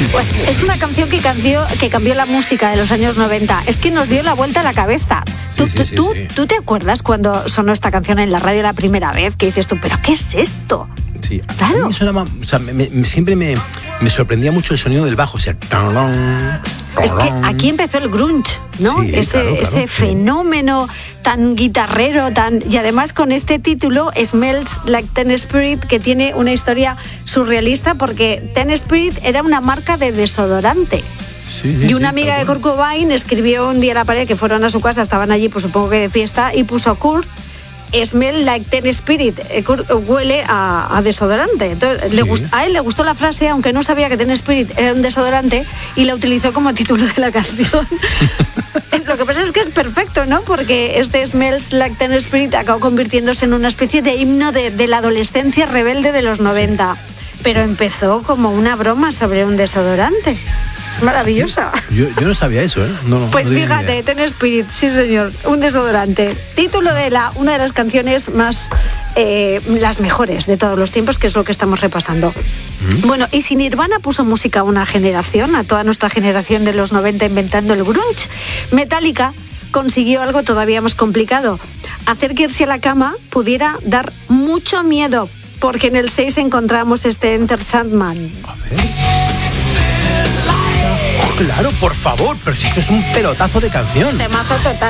Pues es una canción que cambió la música de los años 90. Es que nos dio la vuelta a la cabeza. ¿Tú te acuerdas cuando sonó esta canción en la radio la primera vez? Que dices tú, ¿pero qué es esto? Sí, claro. A mí sonaba, o sea, siempre me sorprendía mucho el sonido del bajo. O sea, es que aquí empezó el grunge, ¿no? Sí, ese fenómeno tan guitarrero, y además con este título, Smells Like Teen Spirit, que tiene una historia surrealista, porque Teen Spirit era una marca de desodorante. Y una amiga de Kurt Cobain escribió un día en la pared, que fueron a su casa, estaban allí, pues supongo que de fiesta, y puso Kurt, Smell Like Teen Spirit, huele a desodorante. Entonces, a él le gustó la frase, aunque no sabía que Teen Spirit era un desodorante, y la utilizó como título de la canción. Lo que pasa es que es perfecto, ¿no? Porque este Smells Like Teen Spirit acabó convirtiéndose en una especie de himno de la adolescencia rebelde de los 90. Pero empezó como una broma sobre un desodorante. Es maravillosa. Yo no sabía eso, ¿eh? Pues fíjate, Teen Spirit, sí señor, un desodorante. Título de una de las canciones más, las mejores de todos los tiempos, que es lo que estamos repasando. Bueno, y si Nirvana puso música a una generación, a toda nuestra generación de los 90 inventando el grunge, Metallica consiguió algo todavía más complicado: hacer que irse a la cama pudiera dar mucho miedo, porque en el 6 encontramos este Enter Sandman. A ver. Claro, por favor, pero si esto es un pelotazo de canción. Temazo total.